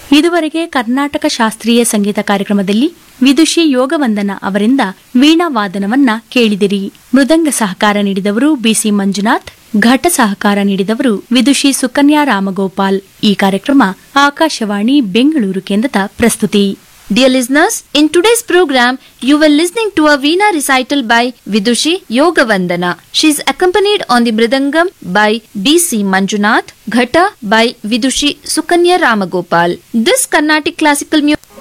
ಇದುವರೆಗೆ ಕರ್ನಾಟಕ ಶಾಸ್ತ್ರೀಯ ಸಂಗೀತ ಕಾರ್ಯಕ್ರಮದಲ್ಲಿ ವಿದುಷಿ ಯೋಗವಂದನ ಅವರಿಂದ ವೀಣಾ ವಾದನವನ್ನ ಕೇಳಿದಿರಿ. ಮೃದಂಗ ಸಹಕಾರ ನೀಡಿದವರು ಬಿಸಿ ಮಂಜುನಾಥ್, ಘಟ ಸಹಕಾರ ನೀಡಿದವರು ವಿದುಷಿ ಸುಕನ್ಯಾ ರಾಮಗೋಪಾಲ್. ಈ ಕಾರ್ಯಕ್ರಮ ಆಕಾಶವಾಣಿ ಬೆಂಗಳೂರು ಕೇಂದ್ರದ ಪ್ರಸ್ತುತಿ. Dear listeners, in today's program, you were listening to a Veena recital by Vidushi Yogavandana. She is accompanied on the Mridangam by B.C. Manjunath, Ghata by Vidushi Sukanya Ramagopal. This Carnatic classical music